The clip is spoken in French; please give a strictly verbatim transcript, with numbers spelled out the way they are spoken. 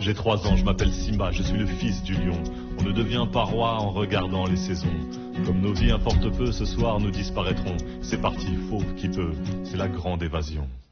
J'ai trois ans, je m'appelle Simba, je suis le fils du lion. On ne devient pas roi en regardant les saisons. Comme nos vies importent peu, ce soir nous disparaîtrons. C'est parti, faux qui peut, c'est la grande évasion.